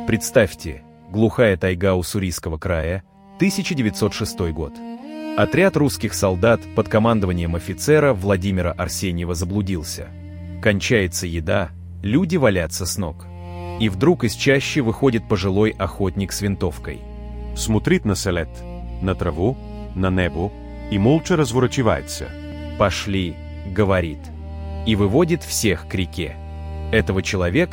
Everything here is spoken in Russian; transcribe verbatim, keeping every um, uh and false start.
Представьте, глухая тайга Уссурийского края, тысяча девятьсот шестой год. Отряд русских солдат под командованием офицера Владимира Арсеньева заблудился. Кончается еда, люди валятся с ног. И вдруг из чащи выходит пожилой охотник с винтовкой. Смотрит на селет, на траву, на небо и молча разворачивается. «Пошли», — говорит, и выводит всех к реке. Этого человека